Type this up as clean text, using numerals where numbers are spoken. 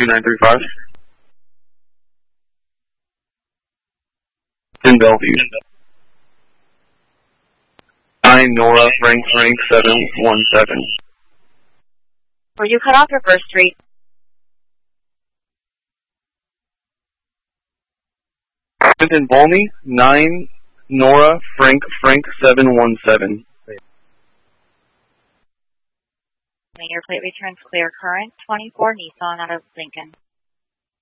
2935. In Bellevue. 9 Nora Frank 717. Were you cut off your first street? In Volney, 9 Nora Frank 717. Your plate returns clear current, 24 Nissan out of Lincoln.